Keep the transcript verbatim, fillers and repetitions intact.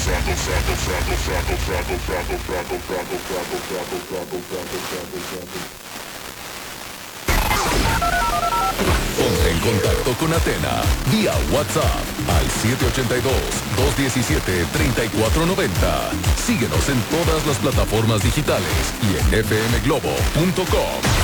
Ponte en contacto con Athena vía WhatsApp al siete ocho dos, dos uno siete, tres cuatro nueve cero. Síguenos en todas las plataformas digitales y en f m globo punto com.